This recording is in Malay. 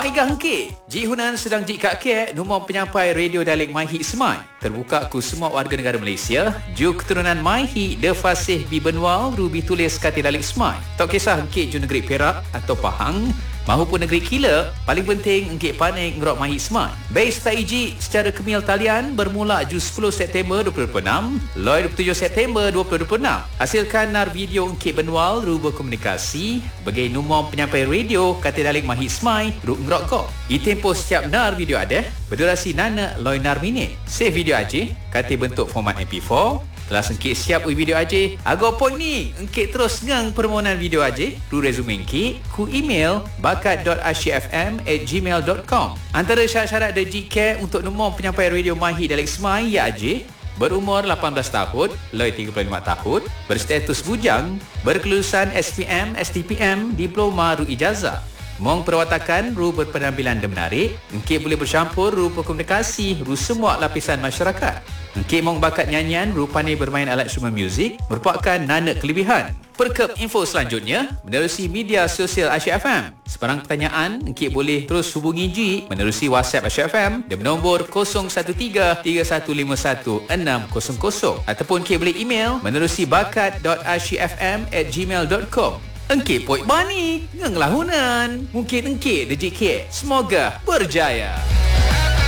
Baiklah hengkit, Ji Hunan sedang Ji Kak Kek, nombor penyampai radio dialek Maihi Semai. Terbuka ku semua warga negara Malaysia, ju keturunan Maihi, de fasih bi benwal, rubi tulis kata dialek Semai. Tak kisah hengkit ju negeri Perak atau Pahang, mahupun negeri Kila, paling penting engkit panik ngerok Maihi Semai. Base Taiji secara kemil talian bermula ju 10 September 2026, loi 27 September 2026. Hasilkan nar video engkit benwal ruba komunikasi bagi nombor penyampai radio kata dialek Maihi Semai ru ngerok ko. Itempo setiap nar video ada berdurasi nana loi nar minit. Save video aja kata bentuk format MP4. Telah engkit siap video aja. Agak poin ni, engkit terus ngang permohonan video aja. Ru resume engkit ku email bakat.asyfm@gmail.com. Antara syarat-syarat dan jika untuk nombor penyampai radio Maihi dialek Semai ya aja berumur 18 tahun, loi 35 tahun, berstatus bujang, berkelulusan SPM, STPM, diploma ru ijazah. Mong perwatakan ru berpenampilan dan menarik, engkit boleh bercampur ru berkomunikasi ru semua lapisan masyarakat. Engkit mong bakat nyanyian ru pandai bermain alat instrumen muzik merupakan nana kelebihan. Perkep info selanjutnya menerusi media sosial Asyik FM. Sebarang pertanyaan engkit boleh terus hubungi Ji menerusi WhatsApp Asyik FM di nombor 0113-3151-600 ataupun engkit boleh email menerusi bakat.asyikfm@gmail.com. Engkit poik bani, ngeng lahunan. Mungkin engkit dejik kek. Semoga berjaya.